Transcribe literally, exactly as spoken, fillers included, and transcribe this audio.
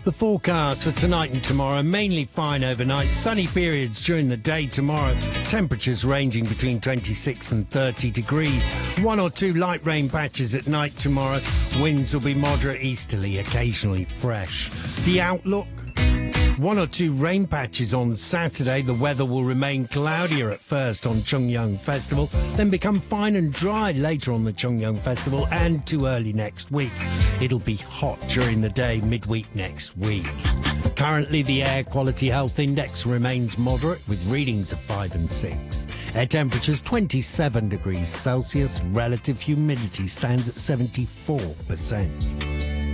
The forecast for tonight and tomorrow, mainly fine overnight, sunny periods during the day tomorrow, temperatures ranging between twenty-six and thirty degrees, one or two light rain patches at night tomorrow, winds will be moderate easterly, occasionally fresh. The outlook? One or two rain patches on Saturday. The weather will remain cloudier at first on Chungnyeong Festival, then become fine and dry later on the Chungnyeong Festival and too early next week. It'll be hot during the day midweek next week. Currently, the Air Quality Health Index remains moderate with readings of five and six. Air temperatures twenty-seven degrees Celsius. Relative humidity stands at seventy-four percent.